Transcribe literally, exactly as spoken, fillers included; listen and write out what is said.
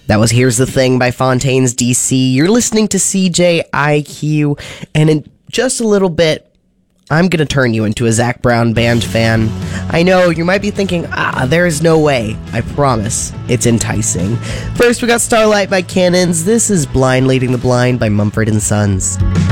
That was Here's the Thing by Fontaines D C. You're listening to C J I Q, and in just a little bit, I'm going to turn you into a Zac Brown Band fan. I know, you might be thinking, ah, there is no way. I promise, it's enticing. First, we got Starlight by Cannons. This is Blind Leading the Blind by Mumford and Sons.